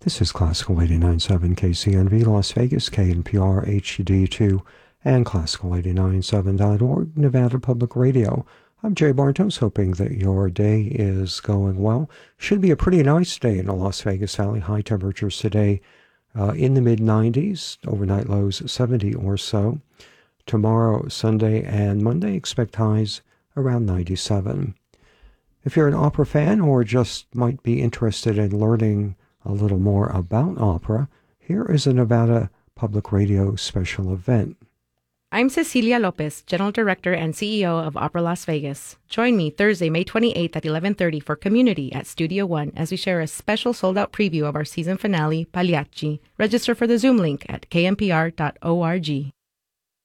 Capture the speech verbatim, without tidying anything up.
This is Classical eighty-nine point seven K C N V Las Vegas, K N P R H D two, and Classical eighty-nine point seven dot org, Nevada Public Radio. I'm Jay Bartos, hoping that your day is going well. Should be a pretty nice day in the Las Vegas Valley. High temperatures today uh, in the mid nineties, overnight lows seventy or so. Tomorrow, Sunday, and Monday, expect highs around ninety-seven. If you're an opera fan or just might be interested in learning a little more about opera, here is a Nevada Public Radio special event. I'm Cecilia Lopez, General Director and C E O of Opera Las Vegas. Join me Thursday, May twenty-eighth at eleven thirty for Community at Studio One as we share a special sold-out preview of our season finale, Pagliacci. Register for the Zoom link at k m p r dot org.